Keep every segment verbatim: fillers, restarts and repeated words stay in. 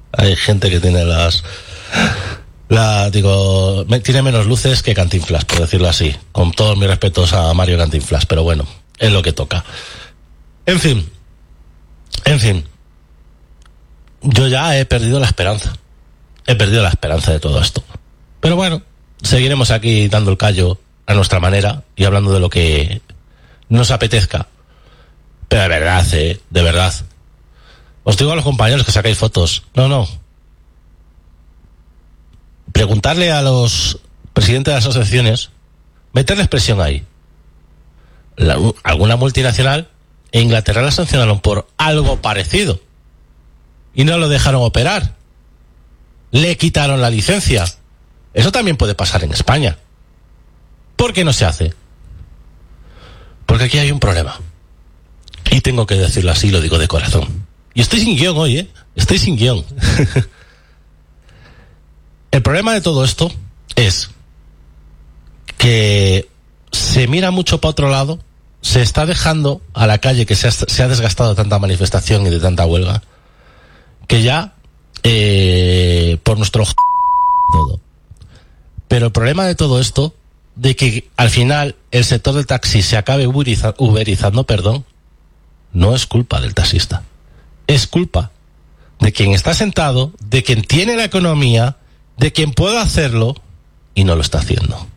Hay gente que tiene las... La, digo, me, tiene menos luces que Cantinflas, por decirlo así. Con todos mis respetos a Mario Cantinflas, pero bueno, es lo que toca. En fin, en fin. Yo ya he perdido la esperanza. He perdido la esperanza de todo esto. Pero bueno, seguiremos aquí dando el callo a nuestra manera y hablando de lo que nos apetezca. Pero de verdad, eh, de verdad. Os digo a los compañeros que sacáis fotos. No, no. Preguntarle a los presidentes de las asociaciones, meterles presión ahí. La, alguna multinacional, en Inglaterra la sancionaron por algo parecido y no lo dejaron operar. Le quitaron la licencia. Eso también puede pasar en España. ¿Por qué no se hace? Porque aquí hay un problema. Y tengo que decirlo así, lo digo de corazón. Y estoy sin guión hoy, ¿eh? Estoy sin guión. El problema de todo esto es que se mira mucho para otro lado, se está dejando a la calle que se ha, se ha desgastado de tanta manifestación y de tanta huelga, que ya, eh, por nuestro todo. Pero el problema de todo esto, de que al final el sector del taxi se acabe uberiza, uberizando, perdón, no es culpa del taxista. Es culpa de quien está sentado, de quien tiene la economía, de quien pueda hacerlo y no lo está haciendo.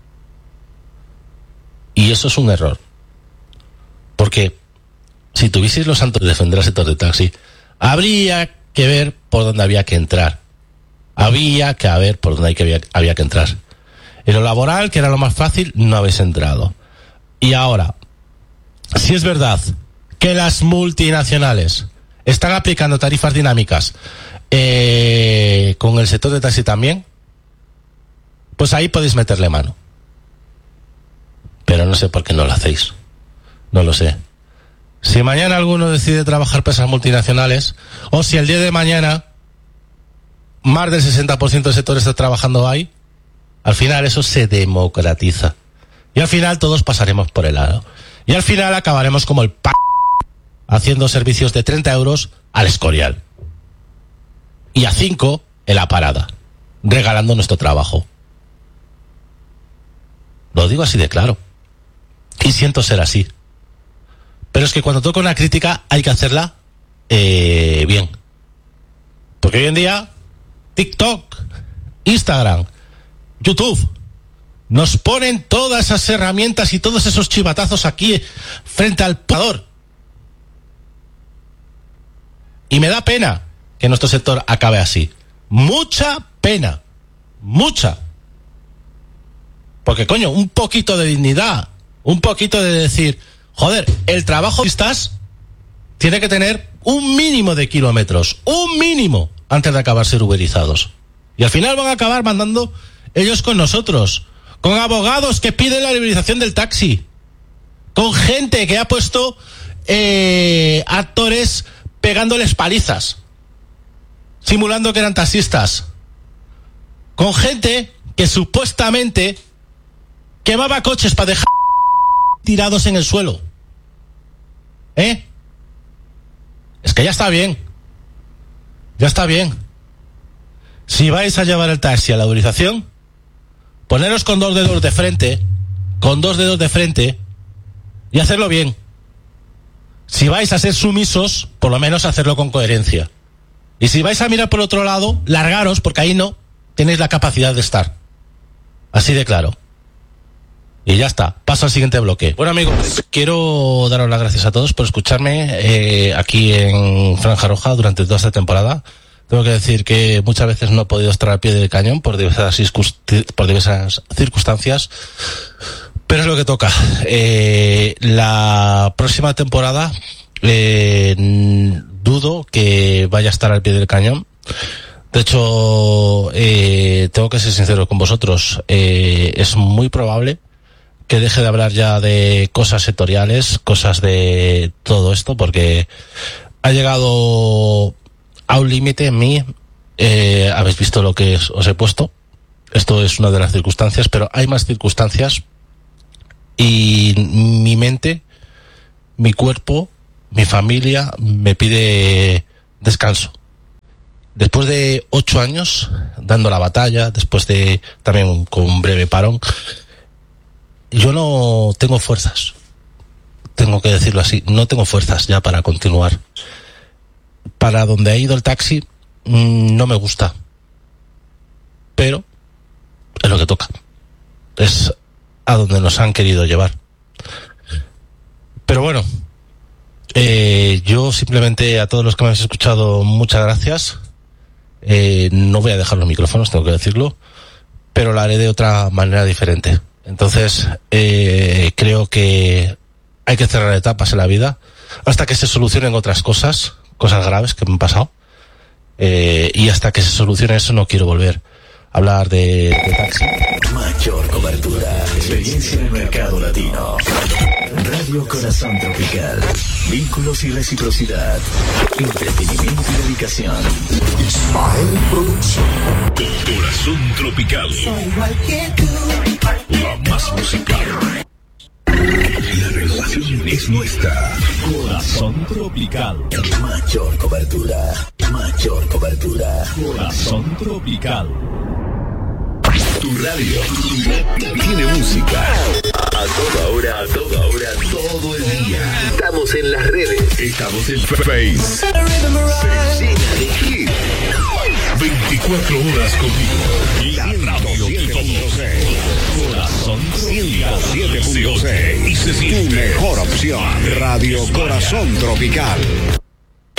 Y eso es un error. Porque si tuvieseis los santos de defender al sector de taxi, habría que ver por dónde había que entrar. Había que ver por dónde había, había que entrar. En lo laboral, que era lo más fácil, no habéis entrado. Y ahora, si es verdad que las multinacionales están aplicando tarifas dinámicas eh, con el sector de taxi también, pues ahí podéis meterle mano. Pero no sé por qué no lo hacéis. No lo sé. Si mañana alguno decide trabajar para esas multinacionales, o si el día de mañana más del sesenta por ciento del sector está trabajando ahí, al final eso se democratiza. Y al final todos pasaremos por el lado. Y al final acabaremos como el p... haciendo servicios de treinta euros al Escorial. Y a cinco en la parada, regalando nuestro trabajo. Lo digo así de claro. Y siento ser así. Pero es que cuando toca una crítica hay que hacerla eh, bien. Porque hoy en día TikTok, Instagram, YouTube nos ponen todas esas herramientas y todos esos chivatazos aquí frente al parador. Y me da pena que nuestro sector acabe así. Mucha pena. Mucha. Porque, coño, un poquito de dignidad, un poquito de decir, joder, el trabajo que estás tiene que tener un mínimo de kilómetros, un mínimo, antes de acabar ser uberizados. Y al final van a acabar mandando ellos con nosotros, con abogados que piden la liberalización del taxi, con gente que ha puesto eh, actores pegándoles palizas, simulando que eran taxistas, con gente que supuestamente quemaba coches para dejar tirados en el suelo. ¿Eh? Es que ya está bien. Ya está bien. Si vais a llevar el taxi a la uberización, poneros con dos dedos de frente, con dos dedos de frente, y hacerlo bien. Si vais a ser sumisos, por lo menos hacerlo con coherencia. Y si vais a mirar por otro lado, largaros, porque ahí no tenéis la capacidad de estar. Así de claro. Y ya está, paso al siguiente bloque. Bueno, amigos, quiero daros las gracias a todos por escucharme eh, aquí en Franja Roja durante toda esta temporada. Tengo que decir que muchas veces no he podido estar al pie del cañón por diversas, por diversas circunstancias, pero es lo que toca. Eh, la próxima temporada eh, dudo que vaya a estar al pie del cañón. De hecho, eh, tengo que ser sincero con vosotros, eh, es muy probable que deje de hablar ya de cosas sectoriales, cosas de todo esto, porque ha llegado a un límite en mí. Eh, habéis visto lo que os he puesto. Esto es una de las circunstancias, pero hay más circunstancias y mi mente, mi cuerpo, mi familia me pide descanso. después de ocho años dando la batalla, después de también con un breve parón, yo no tengo fuerzas. Tengo que decirlo así, no tengo fuerzas ya para continuar. Para donde ha ido el taxi, mmm, no me gusta. Pero es lo que toca. Es a donde nos han querido llevar. Pero bueno, eh, yo simplemente a todos los que me habéis escuchado, muchas gracias. Eh, no voy a dejar los micrófonos, tengo que decirlo, pero lo haré de otra manera diferente. Entonces, eh, creo que hay que cerrar etapas en la vida hasta que se solucionen otras cosas, cosas graves que me han pasado. Eh, y hasta que se solucione eso no quiero volver a hablar de, de taxi. Mayor cobertura, experiencia en el mercado latino. Radio Corazón Tropical. Vínculos y reciprocidad. Entretenimiento y dedicación. Ismael Producción. Corazón Tropical. Soy igual que tú. La más musical. La renovación es nuestra. Corazón Tropical. Mayor cobertura. Mayor cobertura. Corazón Tropical. Tu radio tiene música. A toda hora, a toda hora, todo el día. Estamos en las redes. Estamos en Face. Se llena de hits. veinticuatro horas contigo. La radio de todos. Corazón ciento siete punto seis. Y se siente. Tu mejor opción. Radio Corazón Tropical.